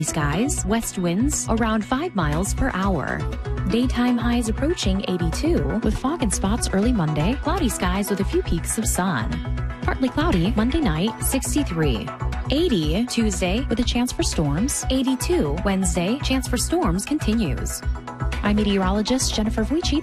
skies, west winds around 5 miles per hour. Daytime highs approaching 82 with fog and spots early Monday, cloudy skies with a few peaks of sun. Partly cloudy Monday night, 63. 80 Tuesday with a chance for storms. 82 Wednesday, chance for storms continues. I'm meteorologist Jennifer Vuici.